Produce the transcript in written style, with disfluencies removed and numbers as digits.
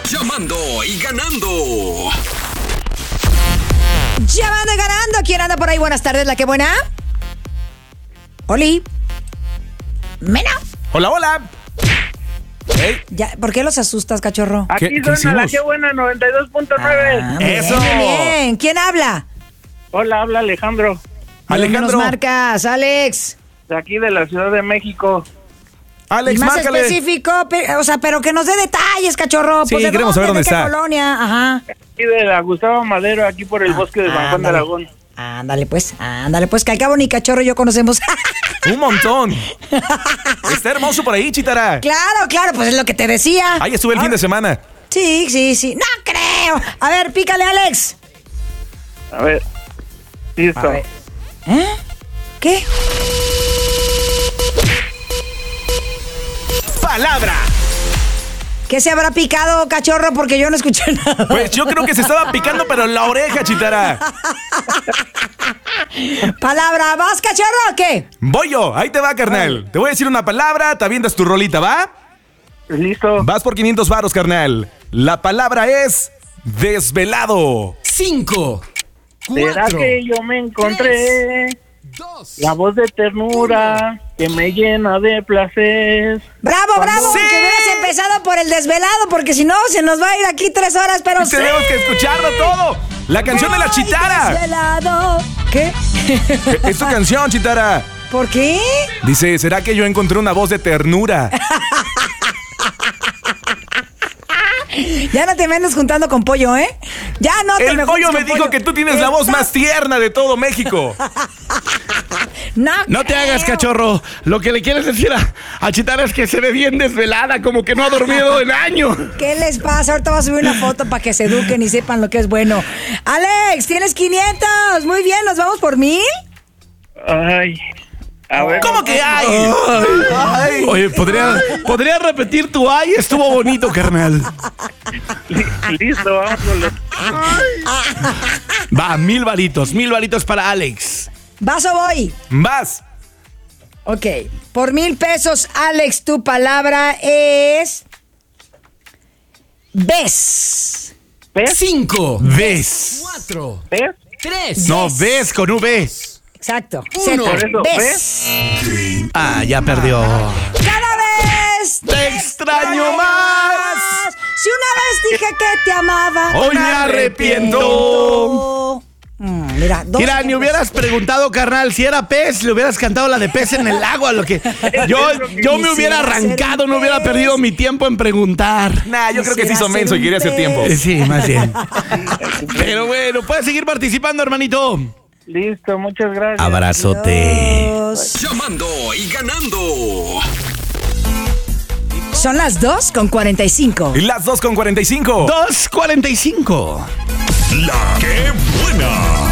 Llamando y ganando. Llamando y ganando. ¿Quién anda por ahí? Buenas tardes, ¿la que buena? Oli. Mena. Hola, hola. Hey. Ya, ¿por qué los asustas, cachorro? Aquí ¿Qué suena la hicimos? que buena 92.9. Muy Eso. bien, muy bien. ¿Quién habla? Hola, habla Alejandro. Alejandro. ¿Nos marcas, Alex? De aquí de la Ciudad de México. Alex, Y más márcale. específico, pero que nos dé detalles, cachorro. Sí, Pues, ¿de queremos saber dónde ¿de qué está? colonia? Ajá. Aquí de la Gustavo Madero, aquí por el bosque de San Juan de ándale. Aragón. Ándale, pues, que al cabo ni cachorro y yo conocemos. Un montón. Está hermoso por ahí, Chitara. Claro, pues es lo que te decía. Ahí estuve el fin de semana. Sí. No creo. A ver, pícale, Alex. A ver. Listo. A ver. ¿Qué? Palabra. ¿Qué se habrá picado, cachorro? Porque yo no escuché nada. Pues yo creo que se estaba picando, pero en la oreja, Chitara. Palabra, ¿vas, cachorro, o qué? Voy yo, ahí te va, carnal. Te voy a decir una palabra, te avientas tu rolita, ¿va? Listo. Vas por 500 varos, carnal. La palabra es desvelado. 5, ¿Será 4, que yo me encontré 2. la voz de ternura que me llena de placer? Bravo, Sí. que hubieras empezado por el desvelado, porque si no, se nos va a ir aquí 3 horas, pero sí. Tenemos que escucharlo todo. La canción de la Ay, Chitara. desvelado. ¿Qué? Es tu canción, Chitara. ¿Por qué? Dice, ¿será que yo encontré una voz de ternura? Ya no te me andes juntando con pollo, ¿eh? Ya no te El me pollo juntes me con dijo que tú tienes la voz más tierna de todo México. No te hagas, creo. cachorro. Lo que le quieres decir a Chitara es que se ve bien desvelada, como que no ha dormido en años. ¿Qué les pasa? Ahorita voy a subir una foto para que se eduquen y sepan lo que es bueno. Alex, tienes 500. Muy bien, ¿nos vamos por 1000? Ay. A ver. ¿Cómo que hay? Ay. Oye, ¿podría repetir tu ay? Estuvo bonito, carnal. Listo, vamos con los... Va, 1000 varitos para Alex. ¿Vas o voy? Vas. Ok. Por 1000 pesos, Alex, tu palabra es... ves. ¿Ves? 5, Ves. 4, ¿Ves? 3. No, ves con V. Exacto. Uno. Por eso, Ves. Ah, ya perdió. Cada vez Te extraño más. Si una vez dije que te amaba. Hoy me arrepiento. Mira, dos Mira, ni ejemplos. hubieras preguntado, carnal, si era pez, le hubieras cantado la de pez en el agua, lo que yo me hubiera arrancado, no hubiera perdido mi tiempo en preguntar. Nah, yo creo que se Quisiera hizo ser menso y un quería hacer pez. tiempo. Sí, más bien. Pero bueno, puedes seguir participando, hermanito. Listo, muchas gracias. Abrazote. Dos. Llamando y ganando. Son las 2:45. Las 2:45. 2:45. La que buena.